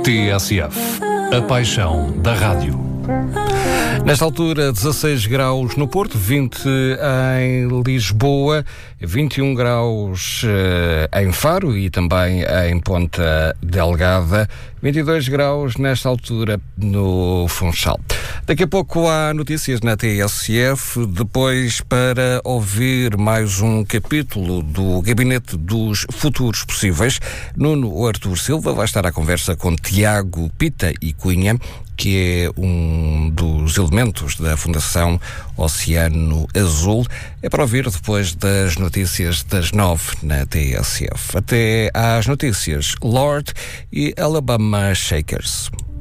TSF, a paixão da rádio. Nesta altura, 16 graus no Porto, 20 em Lisboa, 21 graus em Faro e também em Ponta Delgada, 22 graus nesta altura no Funchal. Daqui a pouco há notícias na TSF, depois para ouvir mais um capítulo do Gabinete dos Futuros Possíveis. Nuno Artur Silva vai estar à conversa com Tiago Pita e Cunha, que é um dos elementos da Fundação Oceano Azul. É para ouvir depois das notícias das 9 na TSF. Até às notícias, Lorde e Alabama Shakers.